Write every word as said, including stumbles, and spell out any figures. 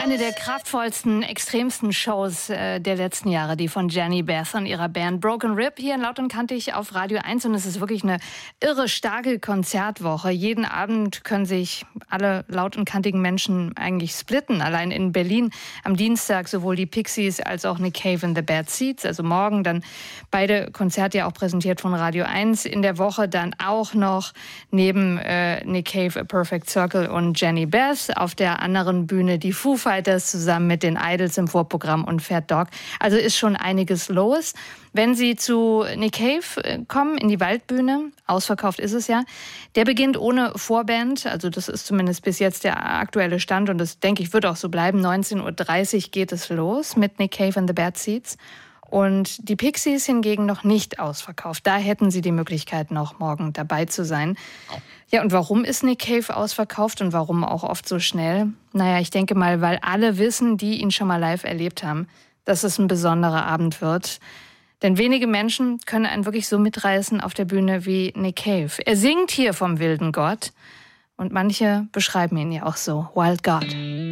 Eine der kraftvollsten, extremsten Shows äh, der letzten Jahre, die von Jenny Beth und ihrer Band Broken Rib hier in Laut und Kantig auf Radio eins. Und es ist wirklich eine irre starke Konzertwoche. Jeden Abend können sich alle laut und kantigen Menschen eigentlich splitten. Allein in Berlin am Dienstag sowohl die Pixies als auch Nick Cave and the Bad Seeds. Also morgen dann beide Konzerte ja auch präsentiert von Radio eins. In der Woche dann auch noch neben äh, Nick Cave, A Perfect Circle und Jenny Beth auf der anderen Bühne die Foo Fighters zusammen mit den Idols im Vorprogramm und Fat Dog. Also ist schon einiges los. Wenn Sie zu Nick Cave kommen, in die Waldbühne, ausverkauft ist es ja, der beginnt ohne Vorband, also das ist zumindest bis jetzt der aktuelle Stand und das, denke ich, wird auch so bleiben. neunzehn Uhr dreißig geht es los mit Nick Cave and the Bad Seeds. Und die Pixies hingegen noch nicht ausverkauft. Da hätten Sie die Möglichkeit, noch morgen dabei zu sein. Ja, und warum ist Nick Cave ausverkauft und warum auch oft so schnell? Naja, ich denke mal, weil alle wissen, die ihn schon mal live erlebt haben, dass es ein besonderer Abend wird. Denn wenige Menschen können einen wirklich so mitreißen auf der Bühne wie Nick Cave. Er singt hier vom wilden Gott und manche beschreiben ihn ja auch so, Wild God.